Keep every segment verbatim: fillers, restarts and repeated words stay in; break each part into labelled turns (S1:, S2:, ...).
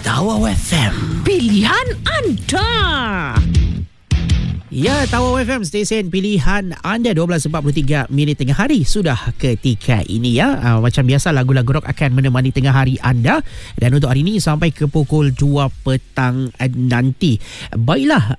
S1: Tawau F M,
S2: pilihan anda.
S1: Ya, Tawau F M, stesen pilihan anda. Dua belas empat puluh tiga minit tengah hari sudah ketika ini ya. Uh, macam biasa, lagu-lagu rock akan menemani tengah hari anda. Dan untuk hari ini sampai ke pukul dua petang nanti. Baiklah,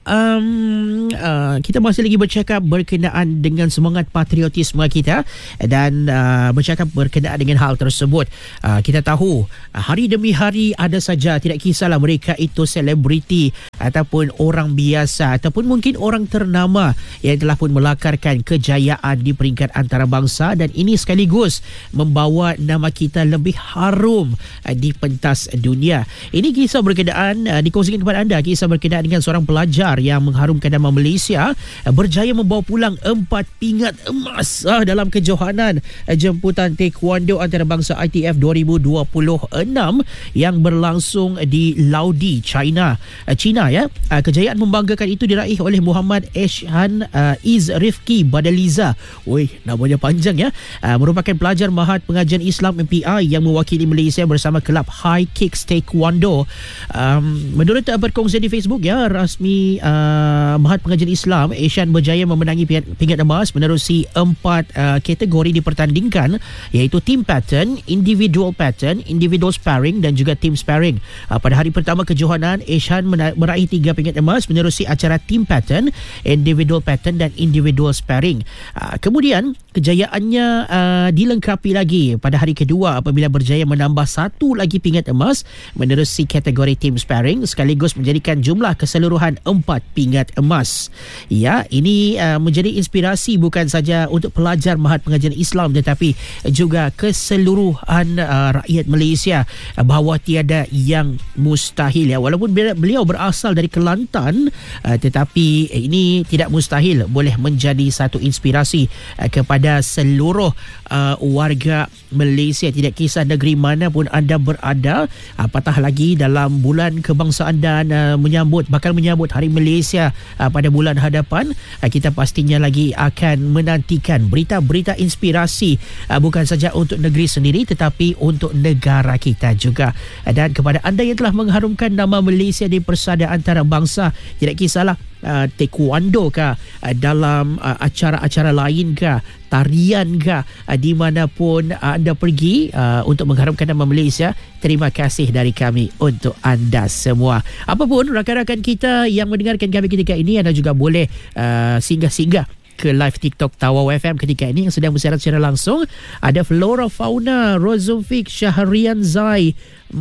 S1: um, uh, kita masih lagi bercakap berkenaan dengan semangat patriotisme kita. Dan uh, bercakap berkenaan dengan hal tersebut. Uh, kita tahu, uh, hari demi hari ada saja, tidak kisahlah mereka itu selebriti ataupun orang biasa ataupun mungkin orang ternama yang telah pun melakarkan kejayaan di peringkat antarabangsa, dan ini sekaligus membawa nama kita lebih harum di pentas dunia. Ini kisah berkenaan dikongsikan kepada anda, kisah berkenaan dengan seorang pelajar yang mengharumkan nama Malaysia, berjaya membawa pulang empat pingat emas dalam kejohanan jemputan taekwondo antarabangsa I T F dua ribu dua puluh enam yang berlangsung di Laudi, China. China ya. Kejayaan membanggakan itu diraih oleh Muhammad Eshan uh, Iz Rifki Badaliza. Woi, namanya panjang ya. Uh, merupakan pelajar Mahat Pengajian Islam M P I yang mewakili Malaysia bersama kelab High Kicks Taekwondo. Um, menurut uh, perkongsian di Facebook ya, rasmi uh, Mahat Pengajian Islam, Eshan berjaya memenangi pingat, pingat emas menerusi empat uh, kategori dipertandingkan, iaitu team pattern, individual pattern, individual sparring dan juga team sparring. Uh, pada hari pertama kejohanan, Eshan meraih tiga pingat emas menerusi acara team pattern, individual pattern dan individual sparring. Uh, kemudian kejayaannya uh, dilengkapi lagi pada hari kedua apabila berjaya menambah satu lagi pingat emas menerusi kategori team sparring, sekaligus menjadikan jumlah keseluruhan empat pingat emas. Ya, ini uh, menjadi inspirasi bukan saja untuk pelajar Mahat Pengajian Islam tetapi juga keseluruhan uh, rakyat Malaysia uh, bahawa tiada yang mustahil ya. Walaupun beliau berasal dari Kelantan, uh, tetapi ini tidak mustahil boleh menjadi satu inspirasi uh, kepada seluruh uh, warga Malaysia, tidak kisah negeri mana pun anda berada, apatah lagi dalam bulan kebangsaan dan uh, menyambut bakal menyambut Hari Malaysia uh, pada bulan hadapan. Uh, kita pastinya lagi akan menantikan berita-berita inspirasi uh, bukan saja untuk negeri sendiri tetapi untuk negara kita juga. Uh, dan kepada anda yang telah mengharumkan nama Malaysia di persada antarabangsa, tidak kisahlah Uh, taekwondo kah, uh, dalam uh, acara-acara lain kah, tarian kah, uh, di manapun uh, anda pergi uh, untuk mengharumkan nama Malaysia, terima kasih dari kami untuk anda semua. Apapun rakan-rakan kita yang mendengarkan kami ketika ini, anda juga boleh uh, singgah-singgah ke live TikTok Tawau F M ketika ini yang sedang bersiaran secara langsung. Ada Flora Fauna, Rozulfik, Syahrian Zai,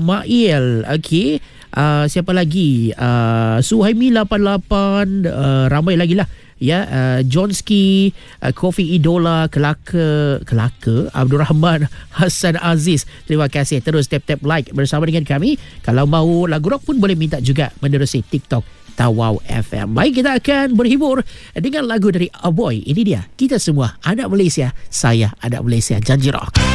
S1: Mail, okey. Uh, siapa lagi? Uh, Suhaimi lapan lapan, uh, ramai lagi lah. Ya, uh, Johnski, uh, Kofi Idola, Kelaka, Kelaka, Abdul Rahman, Hassan Aziz. Terima kasih. Terus tap-tap like bersama dengan kami. Kalau mahu lagu rock pun boleh minta juga menerusi TikTok Tawau F M. Baik, kita akan berhibur dengan lagu dari Aboy. Ini dia, Kita Semua Anak Malaysia, Saya Anak Malaysia, Janji Rock.